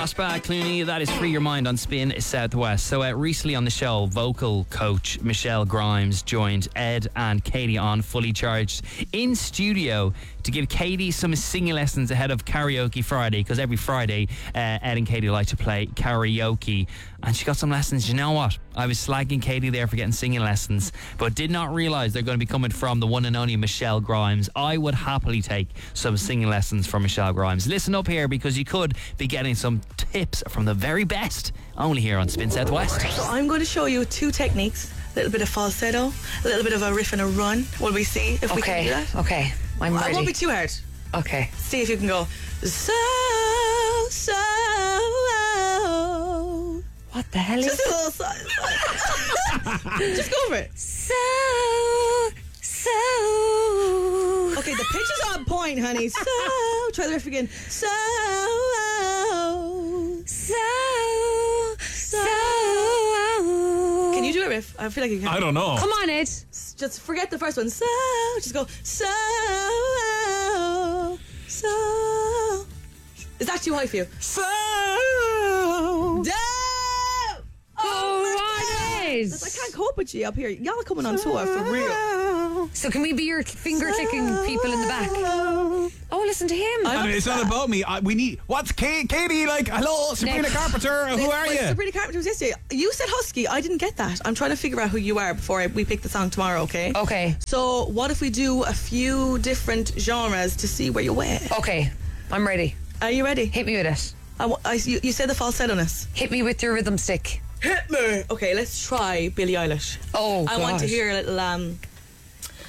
Casbah Clooney, that is Free Your Mind on Spin Southwest. So recently on the show, vocal coach Michelle Grimes joined Ed and Katie on Fully Charged in studio to give Katie some singing lessons ahead of Karaoke Friday, because every Friday Ed and Katie like to play karaoke, and she got some lessons. You know what? I was slagging Katie there for getting singing lessons, but did not realise they're going to be coming from the one and only Michelle Grimes. I would happily take some singing lessons from Michelle Grimes. Listen up here, because you could be getting some tips from the very best, only here on Spin Southwest. So I'm going to show you two techniques. A little bit of falsetto, a little bit of a riff and a run. Will we see if we can do that? Okay, I'm ready. It won't be too hard. Okay. See if you can go so. What the hell is Just a little Just go for it. So. Okay, the pitch is on point, honey. So. Try the riff again. So. Can you do a riff? I feel like you can. I don't know. Come on, Ed. Just forget the first one. So. Just go. So. Is that too high for you? So. Oh, Ed. I can't cope with you up here. Y'all are coming on tour for real. So can we be your finger clicking people in the back? Oh, listen to him. And it's not about me. We need. What's Katie like? Hello, Sabrina Next. Carpenter. Who are you? Sabrina Carpenter was yesterday. You said husky. I didn't get that. I'm trying to figure out who you are before we pick the song tomorrow, okay? Okay. So what if we do a few different genres to see where you wear? Okay, I'm ready. Are you ready? Hit me with it. You said the falsetto-ness. Hit me with your rhythm stick. Hit me. Okay, let's try Billie Eilish. Oh, I want to gosh. hear a little